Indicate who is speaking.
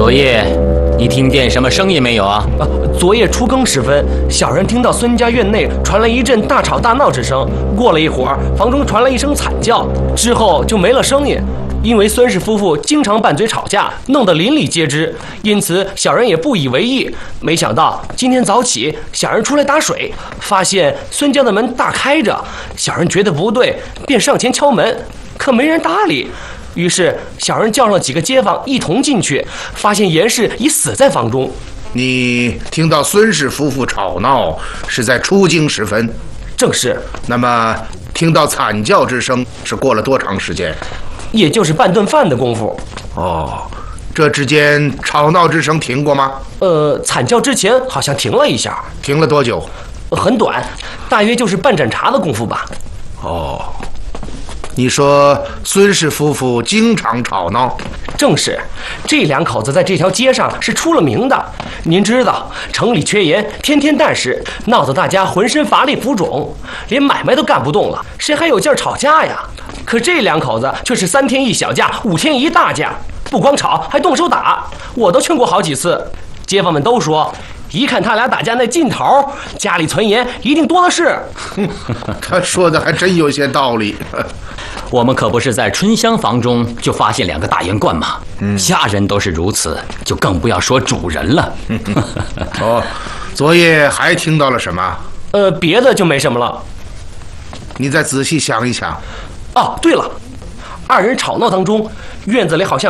Speaker 1: 昨夜你听见什么声音没有啊？
Speaker 2: 昨夜初更时分，小人听到孙家院内传来一阵大吵大闹之声。过了一会儿，房中传来一声惨叫，之后就没了声音。因为孙氏夫妇经常拌嘴吵架，弄得邻里皆知，因此小人也不以为意。没想到今天早起，小人出来打水，发现孙家的门大开着，小人觉得不对，便上前敲门，可没人搭理。于是小人叫上几个街坊一同进去，发现严氏已死在房中。
Speaker 3: 你听到孙氏夫妇吵闹是在初经时分？
Speaker 2: 正是。
Speaker 3: 那么听到惨叫之声是过了多长时间？
Speaker 2: 也就是半顿饭的功夫。
Speaker 3: 哦，这之间吵闹之声停过吗？
Speaker 2: 惨叫之前好像停了一下。
Speaker 3: 停了多久？
Speaker 2: 很短，大约就是半盏茶的功夫吧。
Speaker 3: 哦，你说孙氏夫妇经常吵闹？
Speaker 2: 正是，这两口子在这条街上是出了名的。您知道，城里缺盐，天天淡食，闹得大家浑身乏力浮肿，连买卖都干不动了，谁还有劲儿吵架呀？可这两口子却是3天一小架，5天一大架，不光吵，还动手打。我都劝过好几次，街坊们都说，一看他俩打架那劲头，家里存盐一定多的是。
Speaker 3: 他说的还真有些道理。
Speaker 1: 我们可不是在春香房中就发现2个大盐罐吗？下人都是如此，就更不要说主人了。
Speaker 3: 哦，昨夜还听到了什么？
Speaker 2: 别的就没什么了。
Speaker 3: 你再仔细想一想。
Speaker 2: 哦，对了，2人吵闹当中，院子里好像